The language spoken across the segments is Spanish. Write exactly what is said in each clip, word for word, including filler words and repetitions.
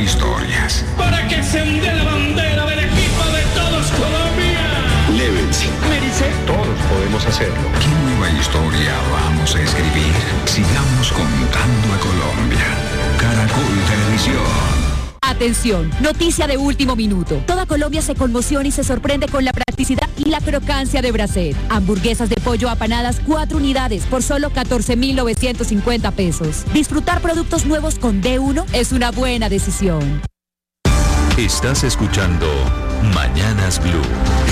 historias. Para que se onde la bandera del equipo de todos Colombia. Lévense. Me dice, todos podemos hacerlo. ¿Qué nueva historia vamos a escribir? Sigamos contando a Colombia. Caracol Televisión. Atención, noticia de último minuto. Toda Colombia se conmociona y se sorprende con la practicidad y la crocancia de Brasser. Hamburguesas de pollo apanadas, cuatro unidades por solo catorce mil novecientos cincuenta pesos. Disfrutar productos nuevos con D uno es una buena decisión. Estás escuchando Mañanas Blue.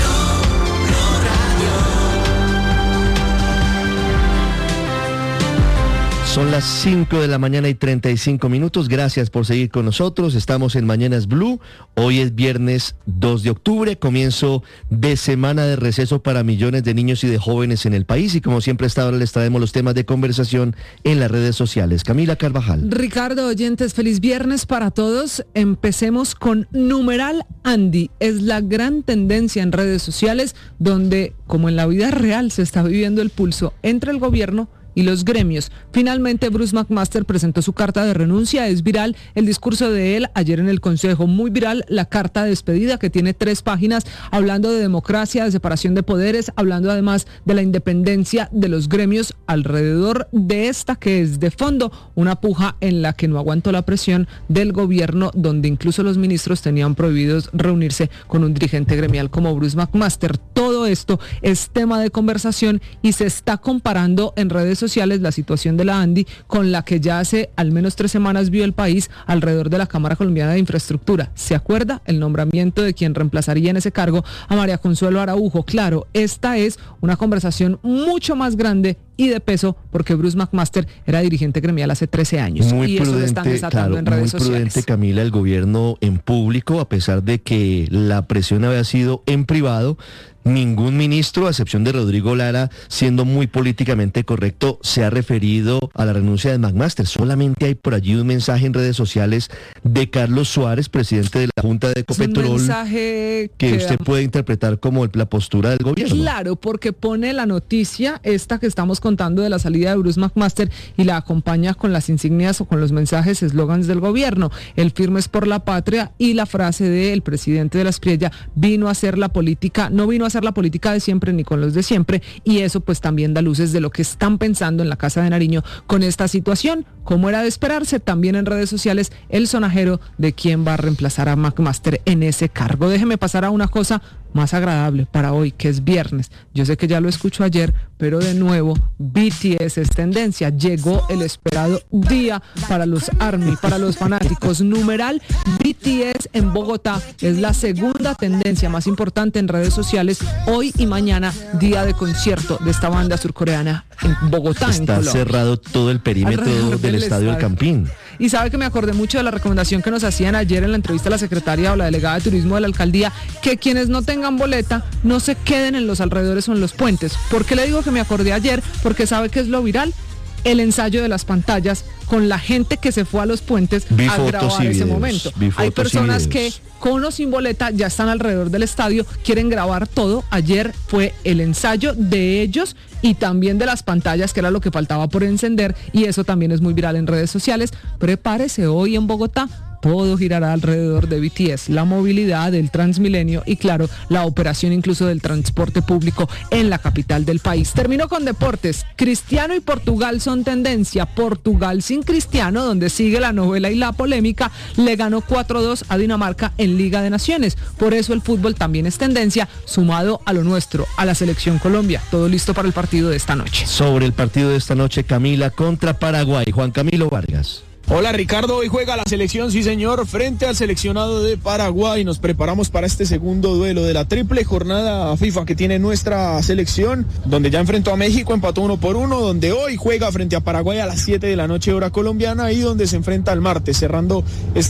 Son las cinco de la mañana y treinta y cinco minutos. Gracias por seguir con nosotros. Estamos en Mañanas Blue. Hoy es viernes dos de octubre, comienzo de semana de receso para millones de niños y de jóvenes en el país. Y como siempre, esta hora les traemos los temas de conversación en las redes sociales. Camila Carvajal. Ricardo, oyentes, feliz viernes para todos. Empecemos con numeral Andy. Es la gran tendencia en redes sociales donde, como en la vida real, se está viviendo el pulso entre el gobierno y los gremios. Finalmente, Bruce McMaster presentó su carta de renuncia. Es viral el discurso de él ayer en el Consejo. Muy viral la carta de despedida, que tiene tres páginas, hablando de democracia, de separación de poderes, hablando además de la independencia de los gremios alrededor de esta, que es de fondo una puja en la que no aguantó la presión del gobierno, donde incluso los ministros tenían prohibidos reunirse con un dirigente gremial como Bruce McMaster. Todo esto es tema de conversación y se está comparando en redes sociales sociales la situación de la Andy con la que ya hace al menos tres semanas vio el país alrededor de la Cámara Colombiana de Infraestructura. ¿Se acuerda? El nombramiento de quien reemplazaría en ese cargo a María Consuelo Araujo. Claro, esta es una conversación mucho más grande y de peso, porque Bruce McMaster era dirigente gremial hace trece años. Muy y prudente, eso lo están desatando claro, en redes muy sociales. prudente, Camila, el gobierno en público, a pesar de que la presión había sido en privado. Ningún ministro, a excepción de Rodrigo Lara, siendo muy políticamente correcto, se ha referido a la renuncia de McMaster. Solamente hay por allí un mensaje en redes sociales de Carlos Suárez, presidente de la Junta de Ecopetrol, un mensaje que, que usted puede interpretar como la postura del gobierno. Claro, porque pone la noticia esta que estamos contando de la salida de Bruce McMaster y la acompaña con las insignias o con los mensajes, eslogans del gobierno. El firme es por la patria y la frase del presidente de la Espriella: vino a hacer la política, no vino a hacer la política de siempre ni con los de siempre, y eso pues también da luces de lo que están pensando en la Casa de Nariño con esta situación. Como era de esperarse, también en redes sociales el sonajero de quién va a reemplazar a McMaster en ese cargo. Déjeme pasar a una cosa más agradable para hoy, que es viernes. Yo sé que ya lo escucho ayer, pero de nuevo, B T S es tendencia. Llegó el esperado día para los ARMY, para los fanáticos. Numeral B T S en Bogotá es la segunda tendencia más importante en redes sociales. Hoy y mañana, día de concierto de esta banda surcoreana en Bogotá, Está en Colombia. cerrado todo el perímetro Alrededor del, del estadio del estadio. Campín. Y sabe que me acordé mucho de la recomendación que nos hacían ayer en la entrevista a la secretaria o la delegada de turismo de la alcaldía, que quienes no tengan boleta no se queden en los alrededores o en los puentes. ¿Por qué le digo que me acordé ayer? Porque sabe que es lo viral, el ensayo de las pantallas con la gente que se fue a los puentes Vi a fotos grabar y ese videos, momento. vi Hay fotos y personas que videos. con o sin boleta ya están alrededor del estadio, quieren grabar todo. Ayer fue el ensayo de ellos y también de las pantallas, que era lo que faltaba por encender, y eso también es muy viral en redes sociales. Prepárese, hoy en Bogotá todo girará alrededor de B T S, la movilidad del Transmilenio y claro, la operación incluso del transporte público en la capital del país. Termino con deportes. Cristiano y Portugal son tendencia. Portugal sin Cristiano, donde sigue la novela y la polémica, le ganó cuatro dos a Dinamarca en Liga de Naciones. Por eso el fútbol también es tendencia, sumado a lo nuestro, a la selección Colombia. Todo listo para el partido de esta noche. Sobre el partido de esta noche, Camila, contra Paraguay. Juan Camilo Vargas. Hola Ricardo, hoy juega la selección, sí señor, frente al seleccionado de Paraguay. Nos preparamos para este segundo duelo de la triple jornada FIFA que tiene nuestra selección, donde ya enfrentó a México, empató uno por uno, donde hoy juega frente a Paraguay a las siete de la noche hora colombiana y donde se enfrenta el martes, cerrando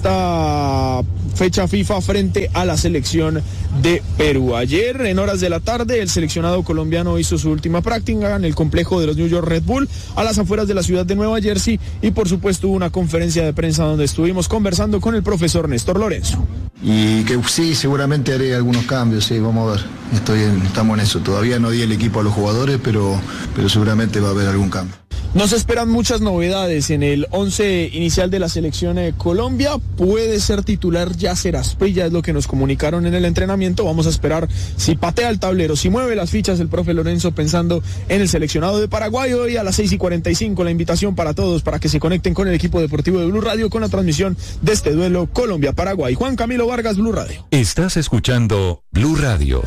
esta fecha FIFA frente a la selección de Perú. Ayer en horas de la tarde el seleccionado colombiano hizo su última práctica en el complejo de los New York Red Bull a las afueras de la ciudad de Nueva Jersey y por supuesto hubo una conferencia de prensa donde estuvimos conversando con el profesor Néstor Lorenzo. Y que sí, seguramente haré algunos cambios, sí, vamos a ver. Estoy en, estamos en eso. Todavía no di el equipo a los jugadores, pero, pero seguramente va a haber algún cambio. No se esperan muchas novedades en el once inicial de la selección de Colombia. Puede ser titular Yasser Asprilla, es lo que nos comunicaron en el entrenamiento. Vamos a esperar si patea el tablero, si mueve las fichas el profe Lorenzo pensando en el seleccionado de Paraguay. Hoy a las seis y cuarenta y cinco la invitación para todos para que se conecten con el equipo deportivo de Blue Radio con la transmisión de este duelo Colombia-Paraguay. Juan Camilo Vargas, Blue Radio. Estás escuchando Blue Radio.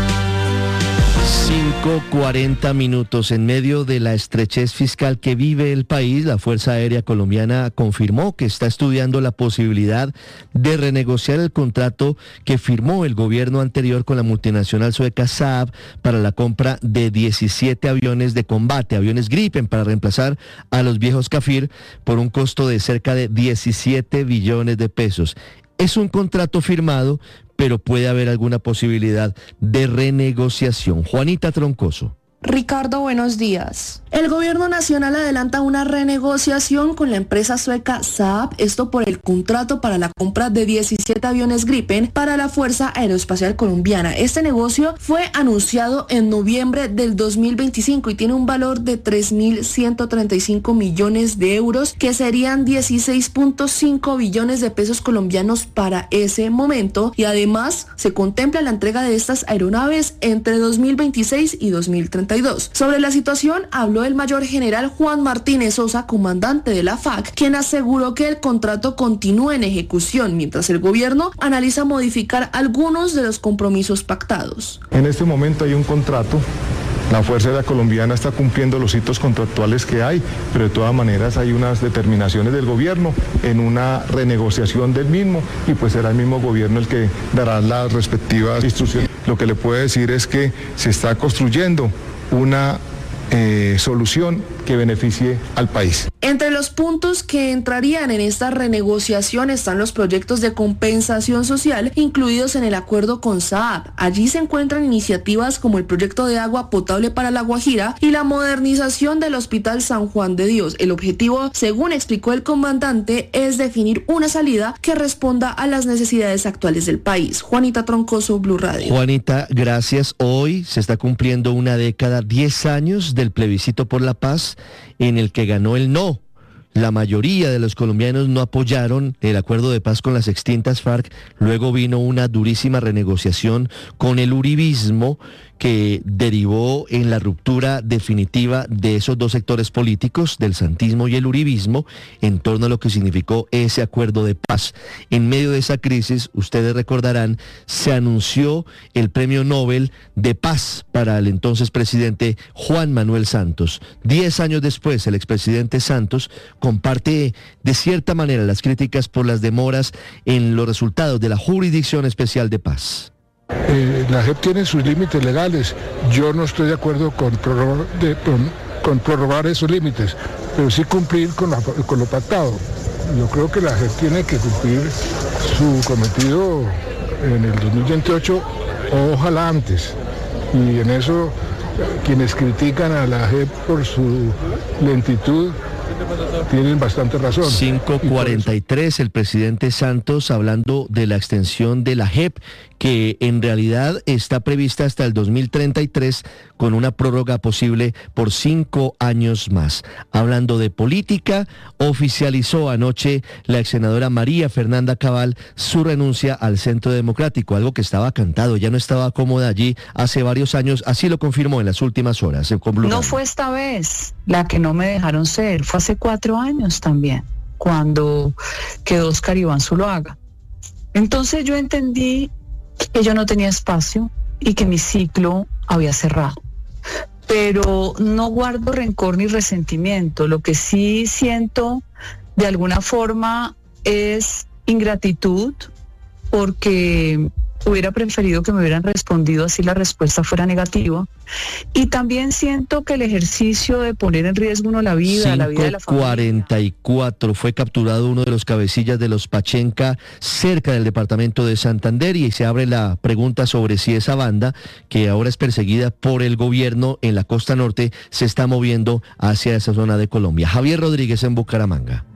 cinco cuarenta minutos. En medio de la estrechez fiscal que vive el país, la Fuerza Aérea Colombiana confirmó que está estudiando la posibilidad de renegociar el contrato que firmó el gobierno anterior con la multinacional sueca Saab para la compra de diecisiete aviones de combate, aviones Gripen, para reemplazar a los viejos Kafir por un costo de cerca de diecisiete billones de pesos. Es un contrato firmado, pero puede haber alguna posibilidad de renegociación. Juanita Troncoso. Ricardo, buenos días. El gobierno nacional adelanta una renegociación con la empresa sueca Saab, esto por el contrato para la compra de diecisiete aviones Gripen para la Fuerza Aeroespacial Colombiana. Este negocio fue anunciado en noviembre del dos mil veinticinco y tiene un valor de tres mil ciento treinta y cinco millones de euros, que serían dieciséis punto cinco billones de pesos colombianos para ese momento, y además se contempla la entrega de estas aeronaves entre dos mil veintiséis y dos mil treinta y dos. Sobre la situación habló el mayor general Juan Martínez Sosa, comandante de la F A C, quien aseguró que el contrato continúa en ejecución mientras el gobierno analiza modificar algunos de los compromisos pactados. En este momento hay un contrato. La Fuerza Aérea Colombiana está cumpliendo los hitos contractuales que hay, pero de todas maneras hay unas determinaciones del gobierno en una renegociación del mismo, y pues será el mismo gobierno el que dará las respectivas instrucciones. Lo que le puedo decir es que se está construyendo una eh, solución que beneficie al país. Entre los puntos que entrarían en esta renegociación están los proyectos de compensación social incluidos en el acuerdo con Saab. Allí se encuentran iniciativas como el proyecto de agua potable para La Guajira y la modernización del Hospital San Juan de Dios. El objetivo, según explicó el comandante, es definir una salida que responda a las necesidades actuales del país. Juanita Troncoso, Blue Radio. Juanita, gracias. Hoy se está cumpliendo una década, diez años del plebiscito por la paz, en el que ganó el no. La mayoría de los colombianos no apoyaron el acuerdo de paz con las extintas FARC. Luego vino una durísima renegociación con el uribismo, que derivó en la ruptura definitiva de esos dos sectores políticos, del santismo y el uribismo, en torno a lo que significó ese acuerdo de paz. En medio de esa crisis, ustedes recordarán, se anunció el premio Nobel de Paz para el entonces presidente Juan Manuel Santos. Diez años después, el expresidente Santos comparte de cierta manera las críticas por las demoras en los resultados de la Jurisdicción Especial de Paz. Eh, la J E P tiene sus límites legales. Yo no estoy de acuerdo con prorrogar, de, con, con prorrogar esos límites, pero sí cumplir con, la, con lo pactado. Yo creo que la J E P tiene que cumplir su cometido en el dos mil veintiocho, o ojalá antes. Y en eso, quienes critican a la J E P por su lentitud tienen bastante razón. cinco cuarenta y tres, el presidente Santos hablando de la extensión de la J E P, que en realidad está prevista hasta el dos mil treinta y tres, con una prórroga posible por cinco años más. Hablando de política, oficializó anoche la ex senadora María Fernanda Cabal su renuncia al Centro Democrático, algo que estaba cantado, ya no estaba cómoda allí hace varios años, así lo confirmó en las últimas horas. No fue esta vez la que no me dejaron ser, fue hace cuatro años también, cuando quedó Oscar Iván Zuluaga. Entonces yo entendí que yo no tenía espacio y que mi ciclo había cerrado. Pero no guardo rencor ni resentimiento. Lo que sí siento de alguna forma es ingratitud, porque hubiera preferido que me hubieran respondido así la respuesta fuera negativa. Y también siento que el ejercicio de poner en riesgo uno la vida, la vida de la familia. cuarenta y cuatro, fue capturado uno de los cabecillas de los Pachenca cerca del departamento de Santander, y se abre la pregunta sobre si esa banda, que ahora es perseguida por el gobierno en la costa norte, se está moviendo hacia esa zona de Colombia. Javier Rodríguez en Bucaramanga.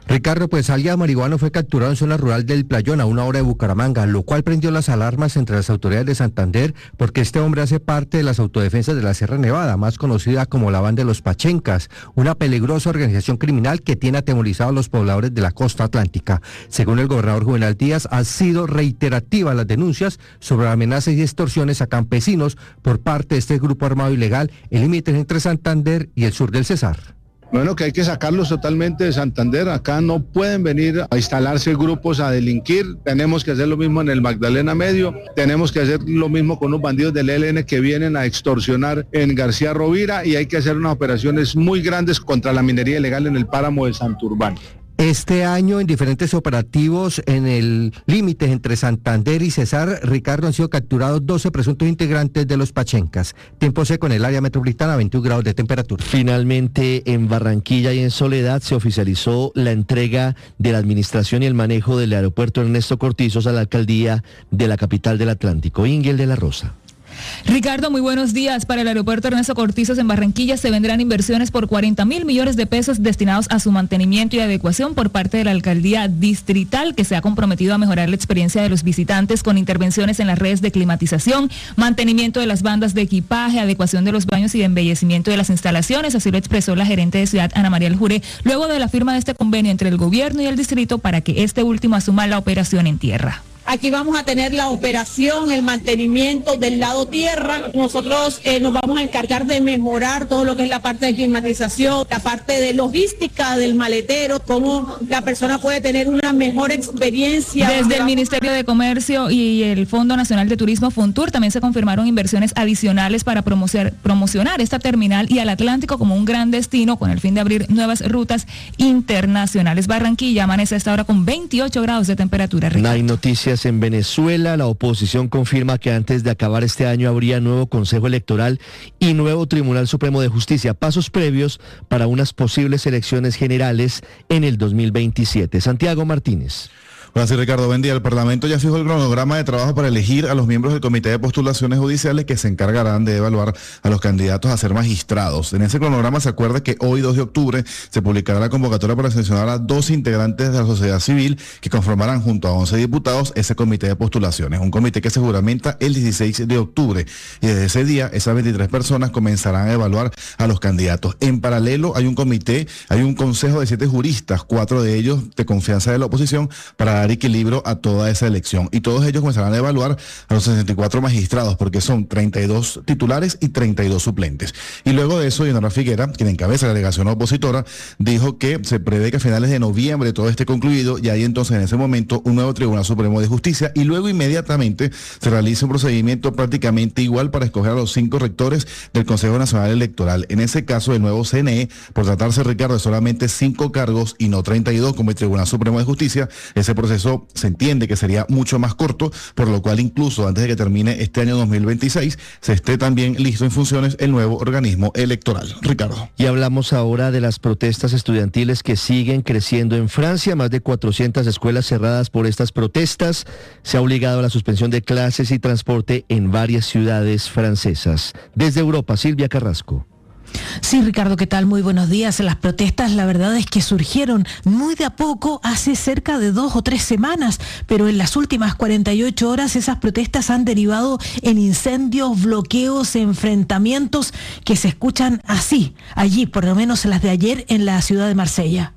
Ricardo, pues alias marihuano fue capturado en zona rural del Playón a una hora de Bucaramanga, lo cual prendió las alarmas entre las autoridades de Santander porque este hombre hace parte de las autodefensas de la Sierra Nevada, más conocida como la Banda de los Pachencas, una peligrosa organización criminal que tiene atemorizado a los pobladores de la costa atlántica. Según el gobernador Juvenal Díaz, han sido reiterativas las denuncias sobre amenazas y extorsiones a campesinos por parte de este grupo armado ilegal en límites entre Santander y el sur del Cesar. Bueno, que hay que sacarlos totalmente de Santander. Acá no pueden venir a instalarse grupos a delinquir. Tenemos que hacer lo mismo en el Magdalena Medio. Tenemos que hacer lo mismo con los bandidos del E L N que vienen a extorsionar en García Rovira, y hay que hacer unas operaciones muy grandes contra la minería ilegal en el páramo de Santurbán. Este año, en diferentes operativos en el límite entre Santander y Cesar, Ricardo, han sido capturados doce presuntos integrantes de los Pachencas. Tiempo seco en el área metropolitana, veintiún grados de temperatura. Finalmente, en Barranquilla y en Soledad se oficializó la entrega de la administración y el manejo del aeropuerto Ernesto Cortizos a la alcaldía de la capital del Atlántico, Ingel de la Rosa. Ricardo, muy buenos días. Para el aeropuerto Ernesto Cortizos en Barranquilla se vendrán inversiones por cuarenta mil millones de pesos destinados a su mantenimiento y adecuación por parte de la alcaldía distrital, que se ha comprometido a mejorar la experiencia de los visitantes con intervenciones en las redes de climatización, mantenimiento de las bandas de equipaje, adecuación de los baños y de embellecimiento de las instalaciones. Así lo expresó la gerente de ciudad, Ana María Aljure, luego de la firma de este convenio entre el gobierno y el distrito para que este último asuma la operación en tierra. Aquí vamos a tener la operación, el mantenimiento del lado tierra. Nosotros eh, nos vamos a encargar de mejorar todo lo que es la parte de climatización, la parte de logística del maletero, cómo la persona puede tener una mejor experiencia. Desde el Ministerio de Comercio y el Fondo Nacional de Turismo Fontur también se confirmaron inversiones adicionales para promocionar, promocionar esta terminal y al Atlántico como un gran destino con el fin de abrir nuevas rutas internacionales. Barranquilla amanece a esta hora con veintiocho grados de temperatura. No hay noticias en Venezuela. La oposición confirma que antes de acabar este año habría nuevo Consejo Electoral y nuevo Tribunal Supremo de Justicia, pasos previos para unas posibles elecciones generales en el dos mil veintisiete. Santiago Martínez. Gracias, Ricardo. Buen día. El Parlamento ya fijó el cronograma de trabajo para elegir a los miembros del Comité de Postulaciones Judiciales que se encargarán de evaluar a los candidatos a ser magistrados. En ese cronograma se acuerda que hoy, dos de octubre, se publicará la convocatoria para seleccionar a dos integrantes de la sociedad civil que conformarán junto a once diputados ese Comité de Postulaciones. Un comité que se juramenta el dieciséis de octubre. Y desde ese día, esas veintitrés personas comenzarán a evaluar a los candidatos. En paralelo, hay un comité, hay un consejo de siete juristas, cuatro de ellos de confianza de la oposición, para dar equilibrio a toda esa elección, y todos ellos comenzarán a evaluar a los sesenta y cuatro magistrados, porque son treinta y dos titulares y treinta y dos suplentes. Y luego de eso, Dinora Figuera, quien encabeza la delegación opositora, dijo que se prevé que a finales de noviembre todo esté concluido, y hay entonces en ese momento un nuevo Tribunal Supremo de Justicia, y luego inmediatamente se realiza un procedimiento prácticamente igual para escoger a los cinco rectores del Consejo Nacional Electoral. En ese caso, el nuevo C N E, por tratarse, Ricardo, de solamente cinco cargos y no treinta y dos como el Tribunal Supremo de Justicia, ese proceso se entiende que sería mucho más corto, por lo cual incluso antes de que termine este año dos mil veintiséis se esté también listo en funciones el nuevo organismo electoral. Ricardo. Y hablamos ahora de las protestas estudiantiles que siguen creciendo en Francia. Más de cuatrocientas escuelas cerradas por estas protestas. Se ha obligado a la suspensión de clases y transporte en varias ciudades francesas. Desde Europa, Silvia Carrasco. Sí, Ricardo, ¿qué tal? Muy buenos días. Las protestas, la verdad es que surgieron muy de a poco hace cerca de dos o tres semanas, pero en las últimas cuarenta y ocho horas esas protestas han derivado en incendios, bloqueos, enfrentamientos que se escuchan así, allí, por lo menos las de ayer en la ciudad de Marsella.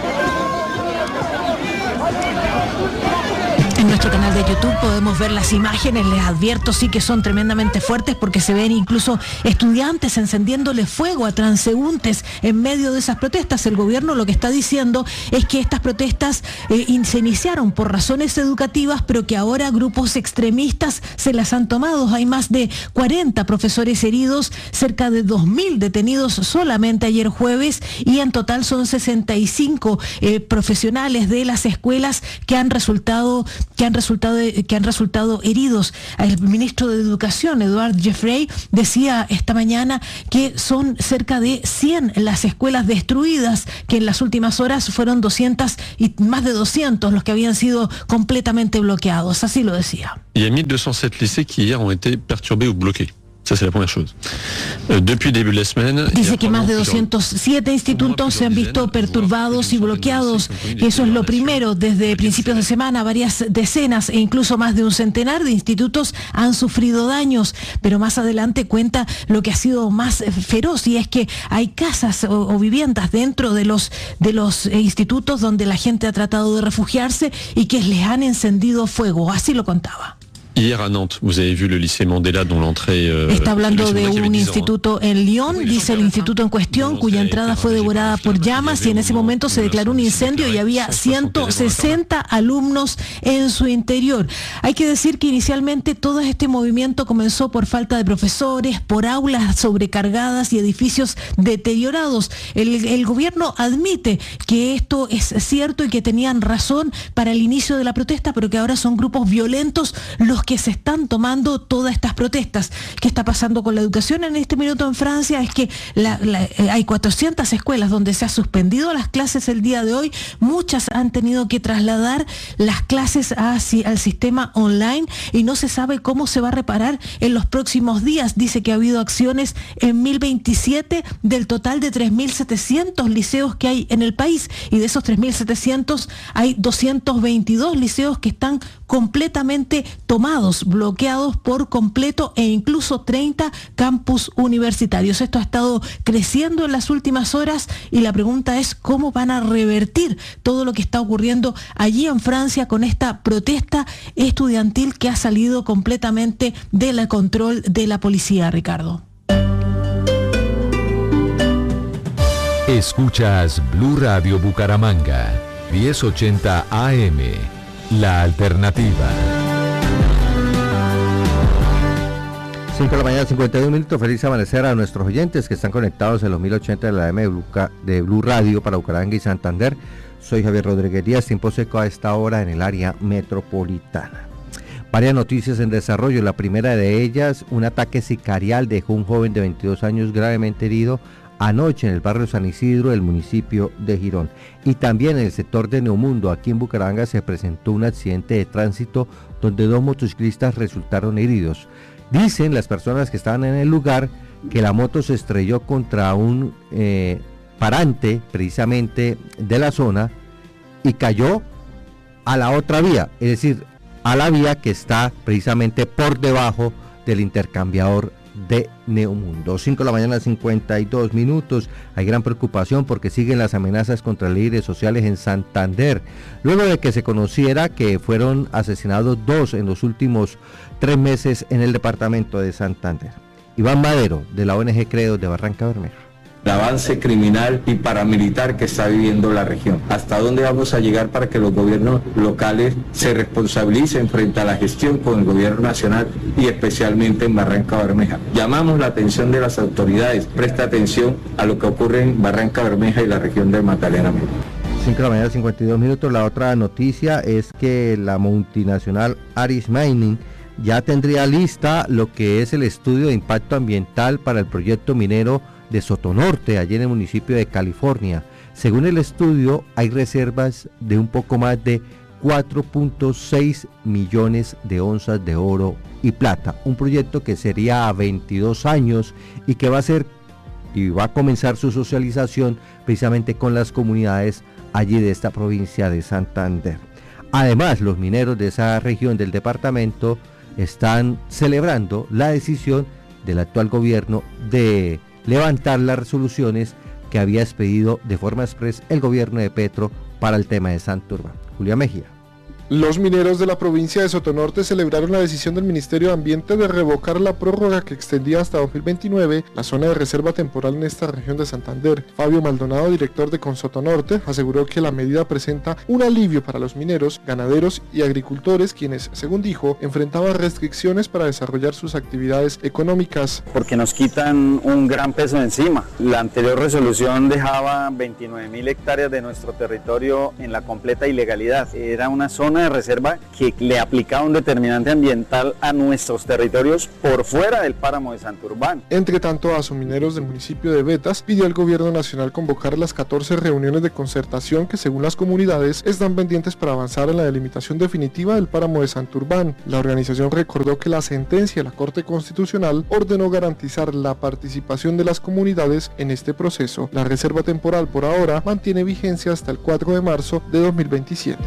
En nuestro canal de YouTube podemos ver las imágenes, les advierto sí que son tremendamente fuertes porque se ven incluso estudiantes encendiéndole fuego a transeúntes en medio de esas protestas. El gobierno lo que está diciendo es que estas protestas eh, se iniciaron por razones educativas, pero que ahora grupos extremistas se las han tomado. Hay más de cuarenta profesores heridos, cerca de dos mil detenidos solamente ayer jueves, y en total son sesenta y cinco eh, profesionales de las escuelas que han resultado que han resultado que han resultado heridos. El ministro de Educación, Edouard Geoffrey, decía esta mañana que son cerca de cien las escuelas destruidas, que en las últimas horas fueron doscientas y más de doscientos los que habían sido completamente bloqueados. Así lo decía. Il y a mille deux cent sept lycées qui hier ont été perturbés ou bloqués. Ça, c'est la première chose. Euh, depuis début de la semaine, dice que más de doscientos siete institutos se han visto perturbados y bloqueados. Eso es lo primero. Desde principios de semana, varias decenas e incluso más de un centenar de institutos han sufrido daños. Pero más adelante cuenta lo que ha sido más feroz, y es que hay casas o, o viviendas dentro de los, de los institutos donde la gente ha tratado de refugiarse y que les han encendido fuego. Así lo contaba. Hier à Nantes, vous avez vu le lycée Mandela dont l'entrée... Euh, Está hablando de un instituto en Lyon, dice el instituto en cuestión, cuya entrada fue devorada por llamas, y en ese momento se declaró un incendio y había ciento sesenta alumnos en su interior. Hay que decir que inicialmente todo este movimiento comenzó por falta de profesores, por aulas sobrecargadas y edificios deteriorados. El, el gobierno admite que esto es cierto y que tenían razón para el inicio de la protesta, pero que ahora son grupos violentos los que se están tomando todas estas protestas. ¿Qué está pasando con la educación en este minuto en Francia? Es que la, la, hay cuatrocientas escuelas donde se ha suspendido las clases el día de hoy. Muchas han tenido que trasladar las clases hacia, al sistema online, y no se sabe cómo se va a reparar en los próximos días. Dice que ha habido acciones en mil veintisiete del total de tres mil setecientos liceos que hay en el país, y de esos tres mil setecientos hay doscientos veintidós liceos que están completamente tomados, bloqueados por completo, e incluso treinta campus universitarios. Esto ha estado creciendo en las últimas horas, y la pregunta es cómo van a revertir todo lo que está ocurriendo allí en Francia con esta protesta estudiantil que ha salido completamente del control de la policía, Ricardo. Escuchas Blue Radio Bucaramanga, diez ochenta A M, La Alternativa. cinco de la mañana, cincuenta y un minutos. Feliz amanecer a nuestros oyentes que están conectados en los mil ochenta de la A M de Blue, de Blue Radio para Bucaramanga y Santander. Soy Javier Rodríguez Díaz, tiempo seco a esta hora en el área metropolitana. Varias noticias en desarrollo. La primera de ellas, un ataque sicarial dejó un joven de veintidós años gravemente herido anoche en el barrio San Isidro del municipio de Girón. Y también en el sector de Neomundo, aquí en Bucaramanga, se presentó un accidente de tránsito donde dos motociclistas resultaron heridos. Dicen las personas que estaban en el lugar que la moto se estrelló contra un eh, parante precisamente de la zona y cayó a la otra vía, es decir, a la vía que está precisamente por debajo del intercambiador de Neomundo. cinco de la mañana, cincuenta y dos minutos. Hay gran preocupación porque siguen las amenazas contra líderes sociales en Santander, luego de que se conociera que fueron asesinados dos en los últimos tres meses en el departamento de Santander. Iván Madero, de la O N G Credo de Barranca Bermeja. El avance criminal y paramilitar que está viviendo la región. ¿Hasta dónde vamos a llegar para que los gobiernos locales se responsabilicen frente a la gestión con el gobierno nacional y especialmente en Barranca Bermeja? Llamamos la atención de las autoridades, presta atención a lo que ocurre en Barranca Bermeja y la región de Magdalena Medio. cinco de la mañana, cincuenta y dos minutos. La otra noticia es que la multinacional Aris Mining ya tendría lista lo que es el estudio de impacto ambiental para el proyecto minero de Sotonorte, allí en el municipio de California. Según el estudio, hay reservas de un poco más de cuatro punto seis millones de onzas de oro y plata. Un proyecto que sería a veintidós años y que va a ser y va a comenzar su socialización precisamente con las comunidades allí de esta provincia de Santander. Además, los mineros de esa región del departamento están celebrando la decisión del actual gobierno de levantar las resoluciones que había expedido de forma express el gobierno de Petro para el tema de Santurbán. Julia Mejía. Los mineros de la provincia de Sotonorte celebraron la decisión del Ministerio de Ambiente de revocar la prórroga que extendía hasta dos mil veintinueve la zona de reserva temporal en esta región de Santander. Fabio Maldonado, director de Consotonorte, aseguró que la medida presenta un alivio para los mineros, ganaderos y agricultores, quienes, según dijo, enfrentaban restricciones para desarrollar sus actividades económicas. Porque nos quitan un gran peso de encima. La anterior resolución dejaba veintinueve mil hectáreas de nuestro territorio en la completa ilegalidad. Era una zona zona de reserva que le aplicaba un determinante ambiental a nuestros territorios por fuera del páramo de Santurbán. Entre tanto, Asomineros del municipio de Betas pidió al gobierno nacional convocar las catorce reuniones de concertación que según las comunidades están pendientes para avanzar en la delimitación definitiva del páramo de Santurbán. La organización recordó que la sentencia de la Corte Constitucional ordenó garantizar la participación de las comunidades en este proceso. La reserva temporal por ahora mantiene vigencia hasta el cuatro de marzo de dos mil veintisiete.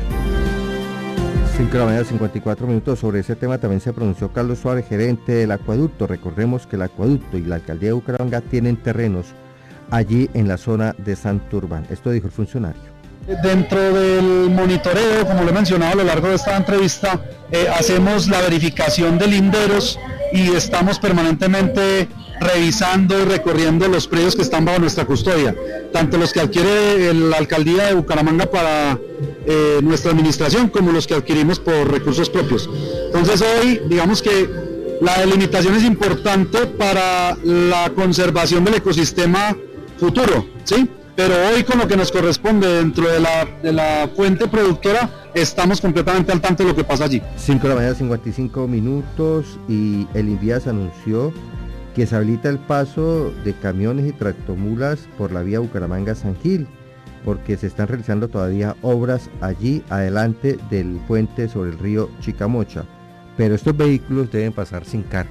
cinco de la mañana, cincuenta y cuatro minutos. Sobre ese tema también se pronunció Carlos Suárez, gerente del acueducto. Recordemos que el acueducto y la alcaldía de Bucaramanga tienen terrenos allí en la zona de Santurbán. Esto dijo el funcionario. Dentro del monitoreo, como lo he mencionado a lo largo de esta entrevista, eh, hacemos la verificación de linderos y estamos permanentemente revisando y recorriendo los predios que están bajo nuestra custodia, tanto los que adquiere la alcaldía de Bucaramanga para eh, nuestra administración como los que adquirimos por recursos propios. Entonces hoy, digamos que la delimitación es importante para la conservación del ecosistema futuro, ¿sí? Pero hoy con lo que nos corresponde dentro de la, de la fuente productora, estamos completamente al tanto de lo que pasa allí. cinco de la mañana, cincuenta y cinco minutos, y el INVIAS anunció que se habilita el paso de camiones y tractomulas por la vía Bucaramanga-San Gil, porque se están realizando todavía obras allí adelante del puente sobre el río Chicamocha, pero estos vehículos deben pasar sin carga.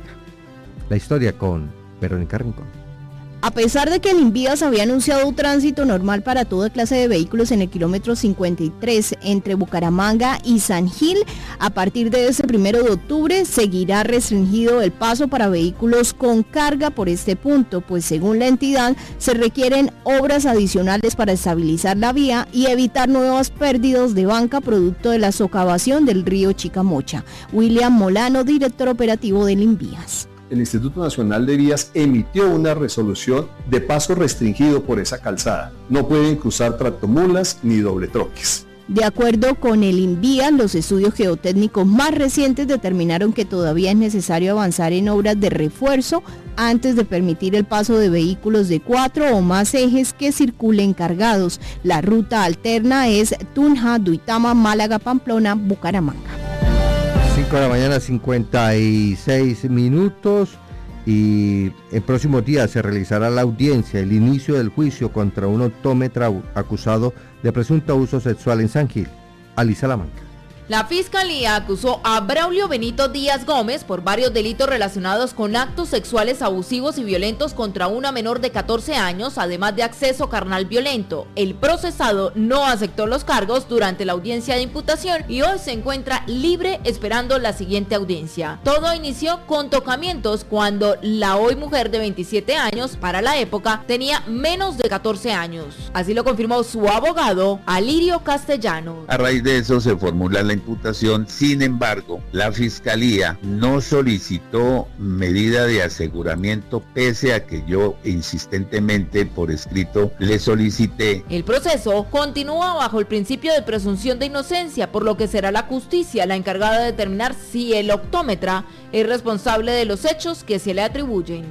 La historia con Verónica Rincón. A pesar de que el INVIAS había anunciado un tránsito normal para toda clase de vehículos en el kilómetro cincuenta y tres entre Bucaramanga y San Gil, a partir de ese primero de octubre seguirá restringido el paso para vehículos con carga por este punto, pues según la entidad se requieren obras adicionales para estabilizar la vía y evitar nuevas pérdidas de banca producto de la socavación del río Chicamocha. William Molano, director operativo del INVIAS. El Instituto Nacional de Vías emitió una resolución de paso restringido por esa calzada. No pueden cruzar tractomulas ni dobletroques. De acuerdo con el INVIAS, los estudios geotécnicos más recientes determinaron que todavía es necesario avanzar en obras de refuerzo antes de permitir el paso de vehículos de cuatro o más ejes que circulen cargados. La ruta alterna es Tunja, Duitama, Málaga, Pamplona, Bucaramanga. cinco de la mañana, cincuenta y seis minutos, y en próximos días se realizará la audiencia, el inicio del juicio contra un optómetra acusado de presunto abuso sexual en San Gil. Ali Salamanca. La Fiscalía acusó a Braulio Benito Díaz Gómez por varios delitos relacionados con actos sexuales abusivos y violentos contra una menor de catorce años, además de acceso carnal violento. El procesado no aceptó los cargos durante la audiencia de imputación y hoy se encuentra libre esperando la siguiente audiencia. Todo inició con tocamientos cuando la hoy mujer de veintisiete años, para la época, tenía menos de catorce años. Así lo confirmó su abogado, Alirio Castellano. A raíz de eso se formula la imputación. Sin embargo, la Fiscalía no solicitó medida de aseguramiento pese a que yo insistentemente por escrito le solicité. El proceso continúa bajo el principio de presunción de inocencia, por lo que será la justicia la encargada de determinar si el optómetra es responsable de los hechos que se le atribuyen.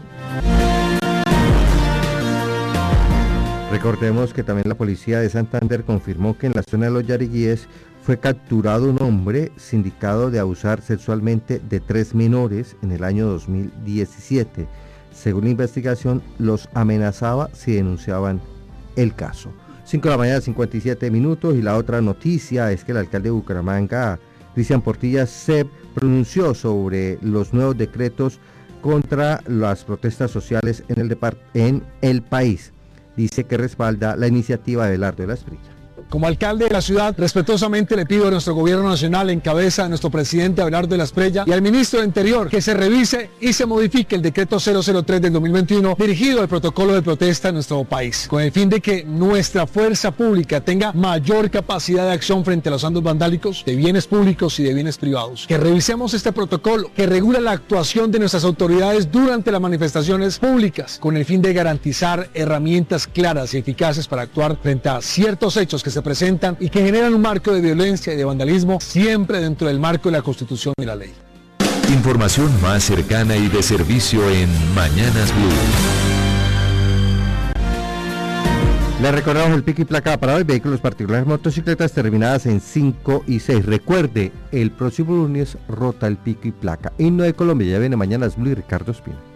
Recordemos que también la policía de Santander confirmó que en la zona de los Yariguíes fue capturado un hombre sindicado de abusar sexualmente de tres menores en el año dos mil diecisiete. Según la investigación, los amenazaba si denunciaban el caso. cinco de la mañana, cincuenta y siete minutos, y la otra noticia es que el alcalde de Bucaramanga, Cristian Portilla, se pronunció sobre los nuevos decretos contra las protestas sociales en el, depart- en el país. Dice que respalda la iniciativa de Abelardo de la Espriella. Como alcalde de la ciudad, respetuosamente le pido a nuestro gobierno nacional, en cabeza de nuestro presidente Abelardo de la Espriella, y al ministro de Interior, que se revise y se modifique el decreto cero cero tres del dos mil veintiuno dirigido al protocolo de protesta en nuestro país, con el fin de que nuestra fuerza pública tenga mayor capacidad de acción frente a los actos vandálicos de bienes públicos y de bienes privados. Que revisemos este protocolo que regula la actuación de nuestras autoridades durante las manifestaciones públicas, con el fin de garantizar herramientas claras y eficaces para actuar frente a ciertos hechos que se presentan y que generan un marco de violencia y de vandalismo, siempre dentro del marco de la Constitución y la ley. Información más cercana y de servicio en Mañanas Blue. Le recordamos el pico y placa para hoy, vehículos particulares, motocicletas terminadas en cinco y seis. Recuerde, el próximo lunes rota el pico y placa. Himno de Colombia, ya viene mañana, es Blue y Ricardo Espina.